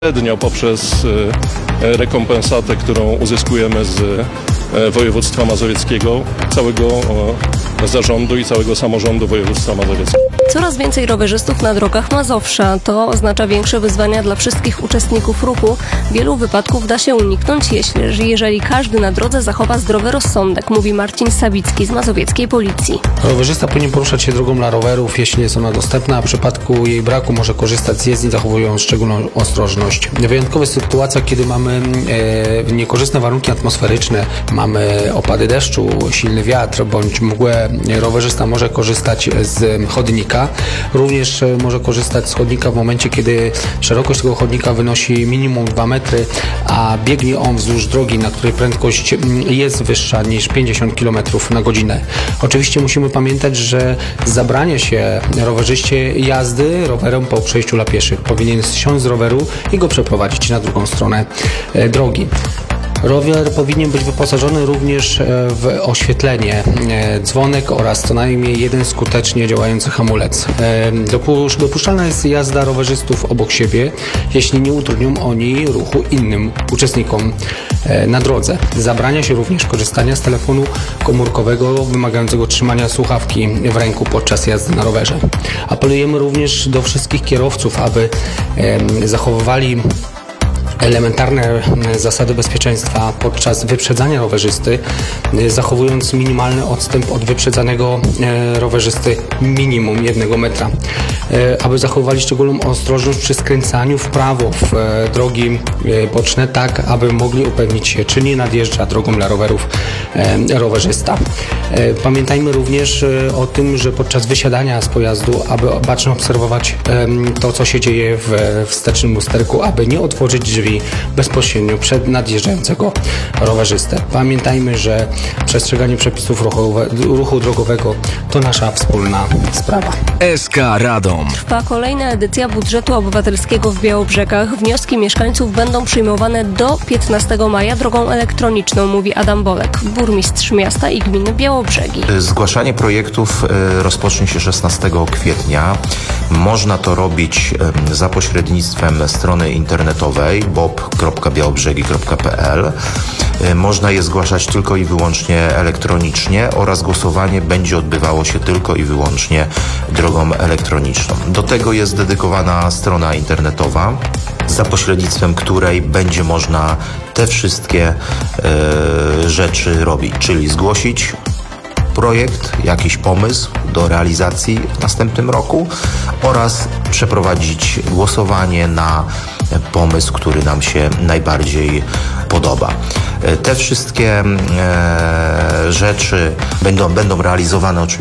Bezpośrednio poprzez rekompensatę, którą uzyskujemy z województwa mazowieckiego, całego zarządu i całego samorządu województwa mazowieckiego. Coraz więcej rowerzystów na drogach Mazowsza. To oznacza większe wyzwania dla wszystkich uczestników ruchu. Wielu wypadków da się uniknąć, jeżeli każdy na drodze zachowa zdrowy rozsądek, mówi Marcin Sawicki z mazowieckiej policji. Rowerzysta powinien poruszać się drogą dla rowerów, jeśli jest ona dostępna, a w przypadku jej braku może korzystać z jezdni, zachowując szczególną ostrożność. Wyjątkowa sytuacja, kiedy mamy niekorzystne warunki atmosferyczne, mamy opady deszczu, silny wiatr bądź mgłę, rowerzysta może korzystać z chodnika. Również może korzystać z chodnika w momencie, kiedy szerokość tego chodnika wynosi minimum 2 metry, a biegnie on wzdłuż drogi, na której prędkość jest wyższa niż 50 km na godzinę. Oczywiście musimy pamiętać, że zabrania się rowerzyście jazdy rowerem po przejściu dla pieszych. Powinien zsiąść z roweru i go przeprowadzić na drugą stronę drogi. Rower powinien być wyposażony również w oświetlenie, dzwonek oraz co najmniej jeden skutecznie działający hamulec. Dopuszczalna jest jazda rowerzystów obok siebie, jeśli nie utrudnią oni ruchu innym uczestnikom na drodze. Zabrania się również korzystania z telefonu komórkowego wymagającego trzymania słuchawki w ręku podczas jazdy na rowerze. Apelujemy również do wszystkich kierowców, aby zachowywali elementarne zasady bezpieczeństwa podczas wyprzedzania rowerzysty, zachowując minimalny odstęp od wyprzedzanego rowerzysty minimum 1 metra. Aby zachowali szczególną ostrożność przy skręcaniu w prawo w drogi boczne, tak aby mogli upewnić się, czy nie nadjeżdża drogą dla rowerów rowerzysta. Pamiętajmy również o tym, że podczas wysiadania z pojazdu, aby bacznie obserwować to, co się dzieje w wstecznym lusterku, aby nie otworzyć drzwi bezpośrednio przed nadjeżdżającego rowerzystę. Pamiętajmy, że przestrzeganie przepisów ruchu drogowego to nasza wspólna sprawa. SK Radom. Trwa kolejna edycja budżetu obywatelskiego w Białobrzegach. Wnioski mieszkańców będą przyjmowane do 15 maja drogą elektroniczną, mówi Adam Bolek, burmistrz miasta i gminy Białobrzegi. Zgłaszanie projektów rozpocznie się 16 kwietnia. Można to robić za pośrednictwem strony internetowej bob.białobrzegi.pl. Można je zgłaszać tylko i wyłącznie elektronicznie oraz głosowanie będzie odbywało się tylko i wyłącznie drogą elektroniczną. Do tego jest dedykowana strona internetowa, za pośrednictwwem której będzie można te wszystkie rzeczy robić, czyli zgłosić projekt, jakiś pomysł do realizacji w następnym roku oraz przeprowadzić głosowanie na pomysł, który nam się najbardziej podoba. Te wszystkie rzeczy będą realizowane oczywiście